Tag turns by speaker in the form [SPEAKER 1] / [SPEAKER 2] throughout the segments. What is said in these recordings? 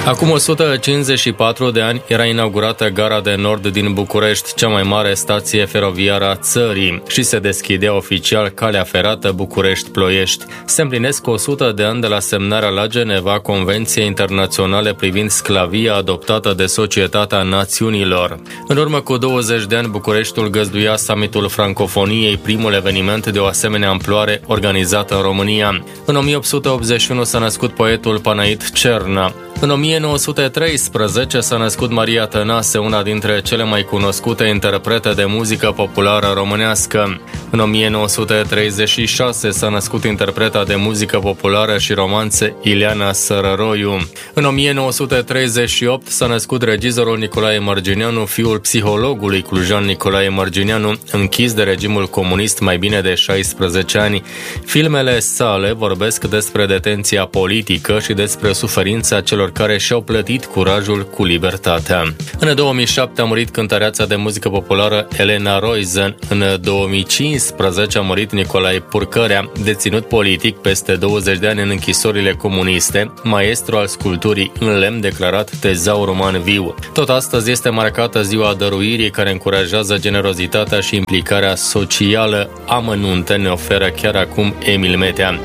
[SPEAKER 1] Acum 154 de ani era inaugurată Gara de Nord din București, cea mai mare stație feroviară a țării, și se deschidea oficial calea ferată București-Ploiești. Se împlinesc 100 de ani de la semnarea la Geneva Convenției Internaționale privind sclavia adoptată de Societatea Națiunilor. În urmă cu 20 de ani, Bucureștiul găzduia summitul Francofoniei, primul eveniment de o asemenea amploare organizat în România. În 1881 s-a născut poetul Panait Cerna. În 1913 s-a născut Maria Tănase, una dintre cele mai cunoscute interprete de muzică populară românească. În 1936 s-a născut interpreta de muzică populară și romanțe Ileana Sărăroiu. În 1938 s-a născut regizorul Nicolae Mărgineanu, fiul psihologului clujan Nicolae Mărgineanu, închis de regimul comunist mai bine de 16 ani. Filmele sale vorbesc despre detenția politică și despre suferința celor care și-au plătit curajul cu libertatea. În 2007 a murit cântăreața de muzică populară Elena Roizen. În 2015 a murit Nicolae Purcărea, deținut politic peste 20 de ani în închisorile comuniste, maestru al sculpturii în lemn declarat tezaur uman viu. Tot astăzi este marcată Ziua Dăruirii, care încurajează generozitatea și implicarea socială. Amănunte ne oferă chiar acum Emil Metea.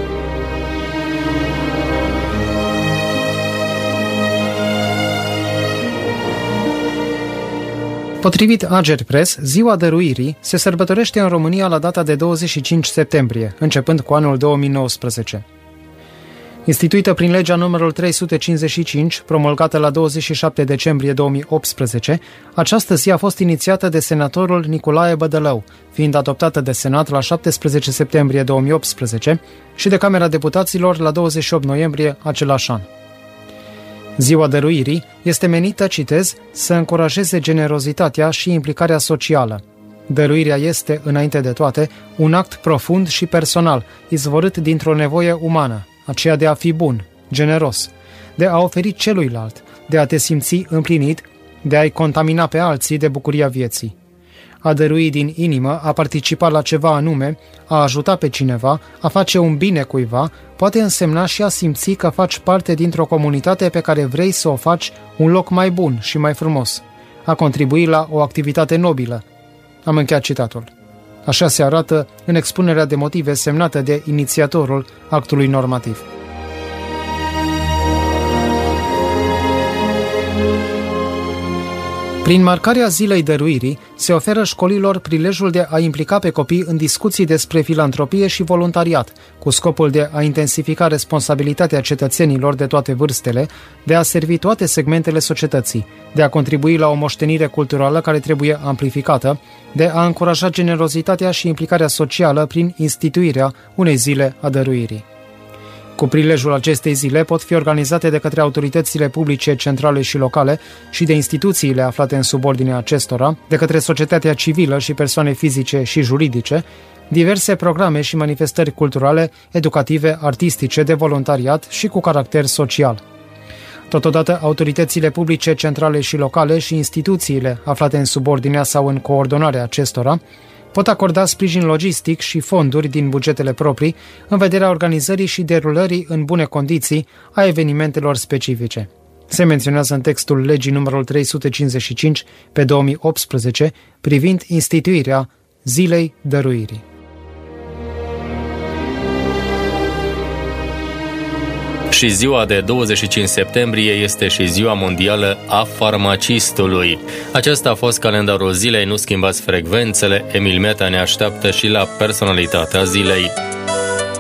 [SPEAKER 2] Potrivit Agerpres, Ziua Dăruirii se sărbătorește în România la data de 25 septembrie, începând cu anul 2019. Instituită prin legea numărul 355, promulgată la 27 decembrie 2018, această zi a fost inițiată de senatorul Nicolae Bădălău, fiind adoptată de Senat la 17 septembrie 2018 și de Camera Deputaților la 28 noiembrie același an. Ziua Dăruirii este menită, citez, să încurajeze generozitatea și implicarea socială. Dăruirea este, înainte de toate, un act profund și personal, izvorât dintr-o nevoie umană, aceea de a fi bun, generos, de a oferi celuilalt, de a te simți împlinit, de a-i contamina pe alții de bucuria vieții. A dărui din inimă, a participa la ceva anume, a ajuta pe cineva, a face un bine cuiva, poate însemna și a simți că faci parte dintr-o comunitate pe care vrei să o faci un loc mai bun și mai frumos. A contribui la o activitate nobilă. Am încheiat citatul. Așa se arată în expunerea de motive semnată de inițiatorul actului normativ. Prin marcarea Zilei Dăruirii, se oferă școlilor prilejul de a implica pe copii în discuții despre filantropie și voluntariat, cu scopul de a intensifica responsabilitatea cetățenilor de toate vârstele, de a servi toate segmentele societății, de a contribui la o moștenire culturală care trebuie amplificată, de a încuraja generozitatea și implicarea socială prin instituirea unei zile a dăruirii. Cu prilejul acestei zile pot fi organizate de către autoritățile publice centrale și locale și de instituțiile aflate în subordinea acestora, de către societatea civilă și persoane fizice și juridice, diverse programe și manifestări culturale, educative, artistice, de voluntariat și cu caracter social. Totodată, autoritățile publice centrale și locale și instituțiile aflate în subordinea sau în coordonarea acestora pot acorda sprijin logistic și fonduri din bugetele proprii în vederea organizării și derulării în bune condiții a evenimentelor specifice. Se menționează în textul legii numărul 355 pe 2018 privind instituirea Zilei Dăruirii.
[SPEAKER 1] Și ziua de 25 septembrie este și ziua mondială a farmacistului. Acesta a fost calendarul zilei, nu schimbați frecvențele, Emil Meta ne așteaptă și la personalitatea zilei.